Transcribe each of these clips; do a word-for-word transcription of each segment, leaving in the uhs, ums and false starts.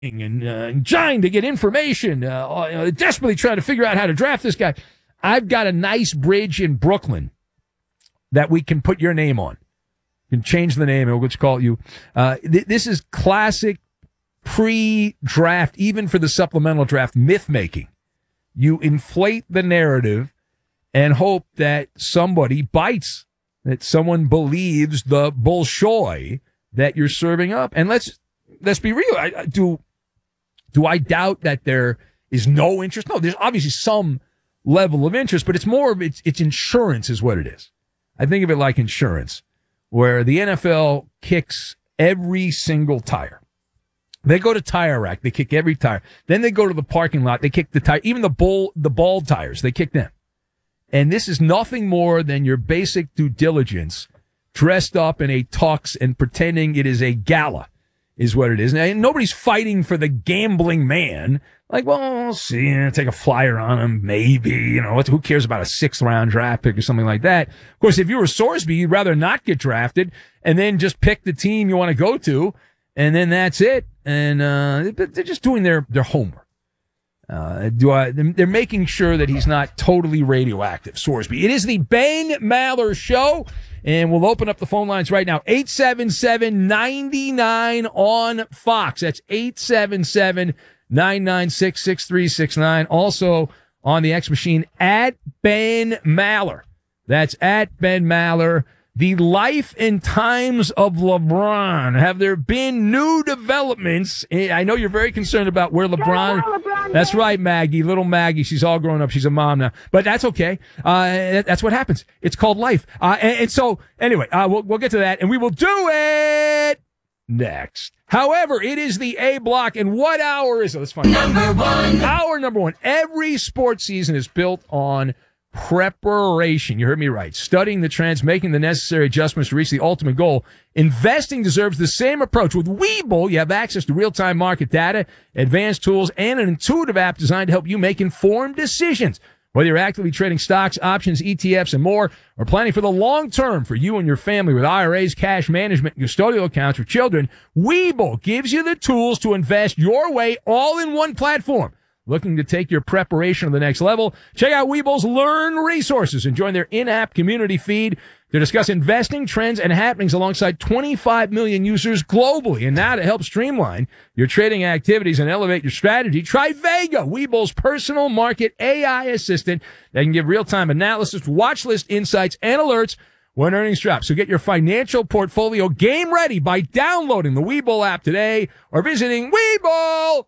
and, uh, and trying to get information, uh, uh, desperately trying to figure out how to draft this guy. I've got a nice bridge in Brooklyn that we can put your name on. You can change the name, and we'll just call you. Uh, th- this is classic pre-draft, even for the supplemental draft, myth-making. You inflate the narrative and hope that somebody bites, that someone believes the bullshoy that you're serving up. And let's let's be real. I, I, do do I doubt that there is no interest? No, there's obviously some level of interest, but it's more of it's, it's insurance is what it is. I think of it like insurance, where the N F L kicks every single tire. They go to Tire Rack, they kick every tire. Then they go to the parking lot, they kick the tire, even the bull, the bald tires, they kick them. And this is nothing more than your basic due diligence dressed up in a tux and pretending it is a gala is what it is. And nobody's fighting for the gambling man. Like, well, we'll see, you know, take a flyer on him, maybe, you know, who cares about a sixth round draft pick or something like that? Of course, if you were Sorsby, you'd rather not get drafted and then just pick the team you want to go to, and then that's it. And, uh, they're just doing their, their homework. Uh, do I, they're making sure that he's not totally radioactive, Sorsby. It is the Ben Maller Show, and we'll open up the phone lines right now. eight seven seven, nine nine on Fox. That's eight seven seven, nine nine six, six three six nine. Also on the X machine at Ben Maller. That's at Ben Maller. The life and times of LeBron. Have there been new developments? I know you're very concerned about where LeBron. LeBron that's right, Maggie, little Maggie. She's all grown up. She's a mom now, but that's okay. Uh, that's what happens. It's called life. Uh, and, and so anyway, uh, we'll, we'll get to that, and we will do it next. However, it is the A block, and what hour is it? Let's find out. Number one. Hour number one. Every sports season is built on preparation. You heard me right. Studying the trends, making the necessary adjustments to reach the ultimate goal. Investing deserves the same approach. With Webull, you have access to real-time market data, advanced tools, and an intuitive app designed to help you make informed decisions. Whether you're actively trading stocks, options, E T Fs, and more, or planning for the long term for you and your family with I R As, cash management, and custodial accounts for children, Webull gives you the tools to invest your way all in one platform. Looking to take your preparation to the next level? Check out Webull's Learn resources and join their in-app community feed to discuss investing trends and happenings alongside twenty-five million users globally. And now to help streamline your trading activities and elevate your strategy, try Vega, Webull's personal market A I assistant that can give real-time analysis, watch list insights, and alerts when earnings drop. So get your financial portfolio game ready by downloading the Webull app today or visiting Webull.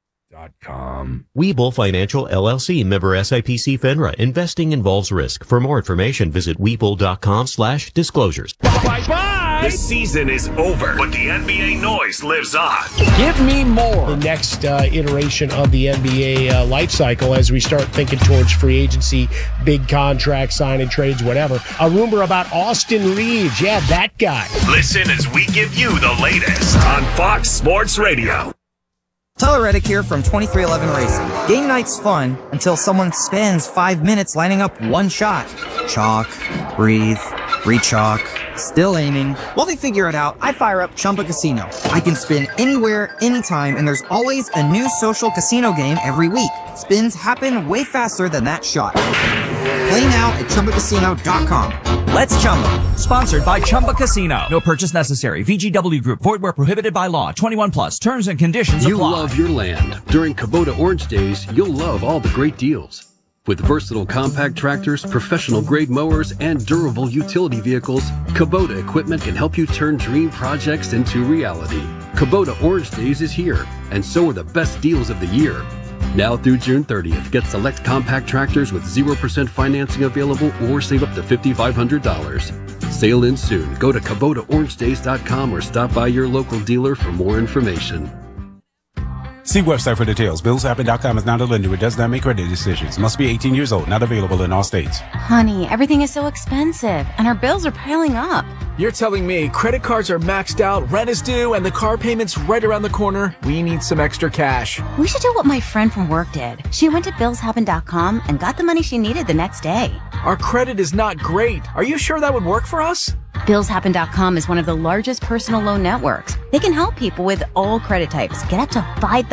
Com. Webull Financial L L C, member S I P C FINRA. Investing involves risk. For more information, visit Webull.com slash disclosures. Bye-bye! The season is over, but the N B A noise lives on. Give me more. The next uh, iteration of the N B A uh, life cycle as we start thinking towards free agency, big contracts, signing trades, whatever. A rumor about Austin Reeves. Yeah, that guy. Listen as we give you the latest on Fox Sports Radio. Tyler Reddick here from twenty-three eleven Racing. Game night's fun until someone spends five minutes lining up one shot. Chalk, breathe, re-chalk, still aiming. While they figure it out, I fire up Chumba Casino. I can spin anywhere, anytime, and there's always a new social casino game every week. Spins happen way faster than that shot. Play now at Chumba Casino dot com. Let's Chumba. Sponsored by Chumba Casino. No purchase necessary. V G W Group. Void where prohibited by law. twenty-one plus. Terms and conditions you apply. You love your land. During Kubota Orange Days, you'll love all the great deals. With versatile compact tractors, professional-grade mowers, and durable utility vehicles, Kubota equipment can help you turn dream projects into reality. Kubota Orange Days is here, and so are the best deals of the year. Now through June thirtieth, get select compact tractors with zero percent financing available or save up to five thousand five hundred dollars. Sail in soon. Go to Kubota Orange Days dot com or stop by your local dealer for more information. See website for details. Bills Happen dot com is not a lender. It does not make credit decisions. Must be eighteen years old. Not available in all states. Honey, everything is so expensive, and our bills are piling up. You're telling me credit cards are maxed out, rent is due, and the car payment's right around the corner? We need some extra cash. We should do what my friend from work did. She went to Bills Happen dot com and got the money she needed the next day. Our credit is not great. Are you sure that would work for us? bills happen dot com is one of the largest personal loan networks. They can help people with all credit types get up to five